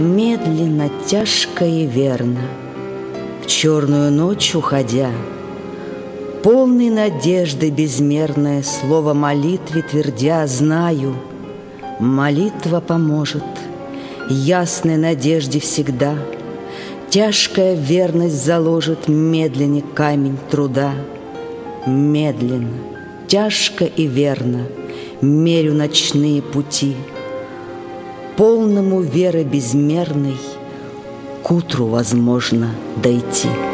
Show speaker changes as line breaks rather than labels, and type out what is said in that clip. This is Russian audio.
Медленно, тяжко и верно, в черную ночь уходя, полный надежды безмерное слово молитве твердя, знаю, молитва поможет ясной надежде всегда. Тяжкая верность заложит медленнее камень труда. Медленно, тяжко и верно мерю ночные пути, полному веры безмерной к утру возможно дойти.